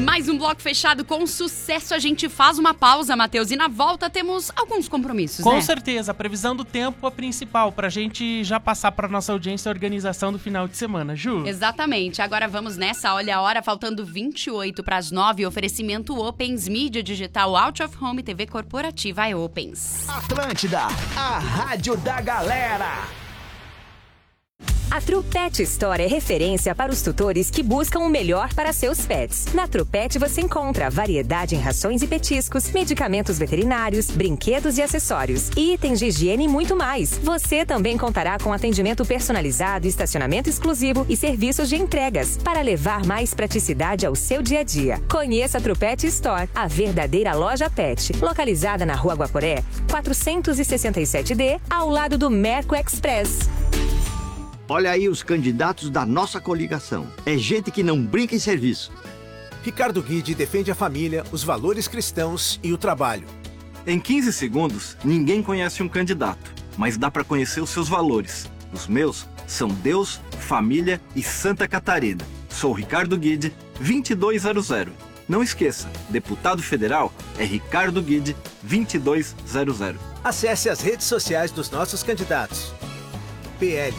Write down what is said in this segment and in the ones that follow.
Mais um bloco fechado com sucesso. A gente faz uma pausa, Matheus, e na volta temos alguns compromissos, Com certeza, a previsão do tempo é principal, pra gente já passar pra nossa audiência a organização do final de semana, Ju. Exatamente. Agora vamos nessa. Olha a hora, faltando 28 para as 9. Oferecimento Opens, mídia digital, Out of Home, TV corporativa é Opens. Atlântida, a rádio da galera. A True Pet Store é referência para os tutores que buscam o melhor para seus pets. Na True Pet você encontra variedade em rações e petiscos, medicamentos veterinários, brinquedos e acessórios, itens de higiene e muito mais. Você também contará com atendimento personalizado, estacionamento exclusivo e serviços de entregas para levar mais praticidade ao seu dia a dia. Conheça a True Pet Store, a verdadeira loja pet, localizada na Rua Guaporé, 467D, ao lado do Merco Express. Olha aí os candidatos da nossa coligação. É gente que não brinca em serviço. Ricardo Guide defende a família, os valores cristãos e o trabalho. Em 15 segundos, ninguém conhece um candidato, mas dá para conhecer os seus valores. Os meus são Deus, família e Santa Catarina. Sou Ricardo Guide, 2200. Não esqueça, deputado federal é Ricardo Guide, 2200. Acesse as redes sociais dos nossos candidatos. PL.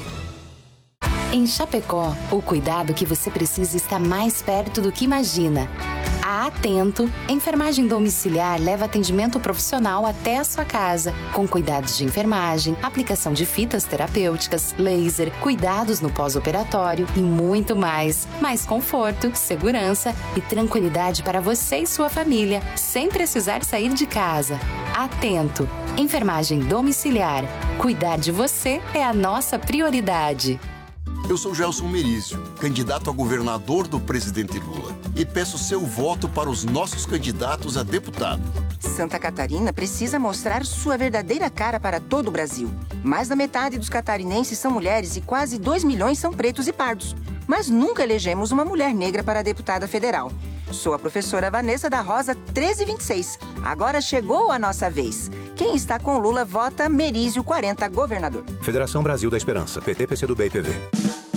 Em Chapecó, o cuidado que você precisa está mais perto do que imagina. A Atento, enfermagem domiciliar leva atendimento profissional até a sua casa, com cuidados de enfermagem, aplicação de fitas terapêuticas, laser, cuidados no pós-operatório e muito mais. Mais conforto, segurança e tranquilidade para você e sua família, sem precisar sair de casa. Atento, enfermagem domiciliar. Cuidar de você é a nossa prioridade. Eu sou Gelson Merizio, candidato a governador do presidente Lula, e peço seu voto para os nossos candidatos a deputado. Santa Catarina precisa mostrar sua verdadeira cara para todo o Brasil. Mais da metade dos catarinenses são mulheres e quase 2 milhões são pretos e pardos. Mas nunca elegemos uma mulher negra para deputada federal. Sou a professora Vanessa da Rosa 1326. Agora chegou a nossa vez. Quem está com Lula vota Merizio 40, governador. Federação Brasil da Esperança, PT, PCdoB e PV.